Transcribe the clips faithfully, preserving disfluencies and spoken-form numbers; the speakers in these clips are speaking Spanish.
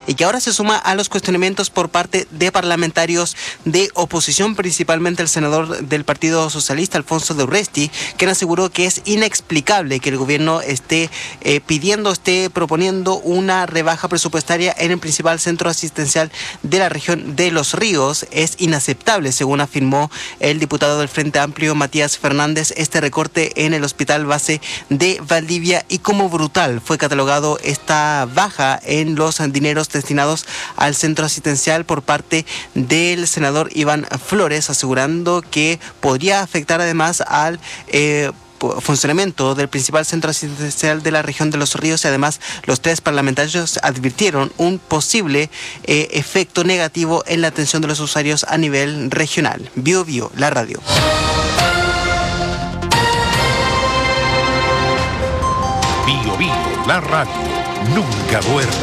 y que ahora se suma a los cuestionamientos por parte de parlamentarios de oposición, principalmente el senador del Partido Socialista, Alfonso de Urresti, quien aseguró que es inexplicable que el gobierno esté eh, pidiendo, esté proponiendo una rebaja presupuestaria en el principal centro asistencial de la región de Los Ríos. Es inaceptable, según afirmó el diputado del Frente Amplio, Matías Fernández, este recorte en el Hospital Base de Valdivia, y como brutal fue catalogado esta baja en los dineros destinados al centro asistencial por parte del senador Iván Flores, asegurando que podría afectar además al eh, funcionamiento del principal centro asistencial de la región de Los Ríos, y además los tres parlamentarios advirtieron un posible eh, efecto negativo en la atención de los usuarios a nivel regional. Bio Bio, la radio. Bio Bio, la radio, nunca duerme.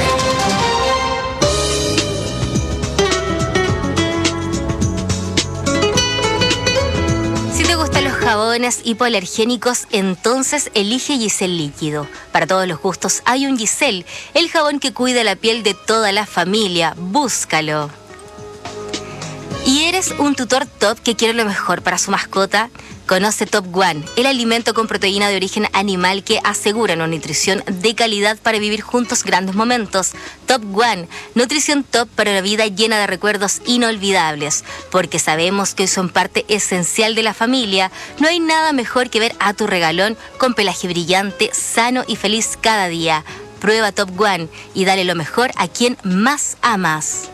Jabones hipoalergénicos, entonces elige Giselle Líquido. Para todos los gustos hay un Giselle, el jabón que cuida la piel de toda la familia. Búscalo. ¿Y eres un tutor top que quiere lo mejor para su mascota? Conoce Top One, el alimento con proteína de origen animal que asegura una nutrición de calidad para vivir juntos grandes momentos. Top One, nutrición top para una vida llena de recuerdos inolvidables. Porque sabemos que hoy son parte esencial de la familia, no hay nada mejor que ver a tu regalón con pelaje brillante, sano y feliz cada día. Prueba Top One y dale lo mejor a quien más amas.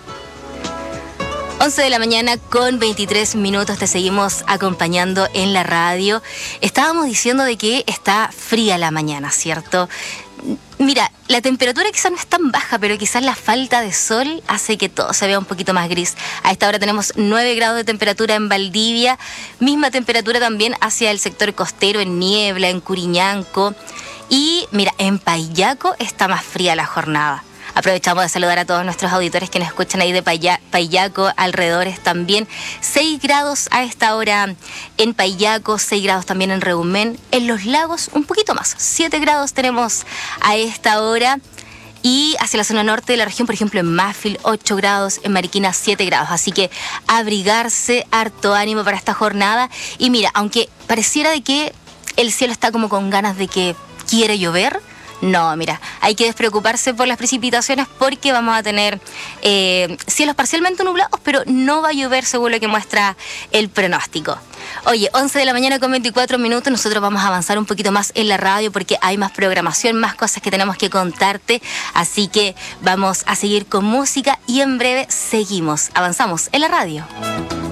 once de la mañana con veintitrés minutos, te seguimos acompañando en la radio. Estábamos diciendo de que está fría la mañana, ¿cierto? Mira, la temperatura quizás no es tan baja, pero quizás la falta de sol hace que todo se vea un poquito más gris. A esta hora tenemos nueve grados de temperatura en Valdivia, misma temperatura también hacia el sector costero, en Niebla, en Curiñanco. Y mira, en Paillaco está más fría la jornada. Aprovechamos de saludar a todos nuestros auditores que nos escuchan ahí de Paillaco, alrededores también. seis grados a esta hora en Paillaco, seis grados también en Reumén. En Los Lagos un poquito más, siete grados tenemos a esta hora. Y hacia la zona norte de la región, por ejemplo, en Mafil, ocho grados, en Mariquina, siete grados. Así que abrigarse, harto ánimo para esta jornada. Y mira, aunque pareciera de que el cielo está como con ganas de que quiere llover, no, mira, hay que despreocuparse por las precipitaciones porque vamos a tener eh, cielos parcialmente nublados, pero no va a llover según lo que muestra el pronóstico. Oye, once de la mañana con veinticuatro minutos, nosotros vamos a avanzar un poquito más en la radio porque hay más programación, más cosas que tenemos que contarte, así que vamos a seguir con música y en breve seguimos, avanzamos en la radio.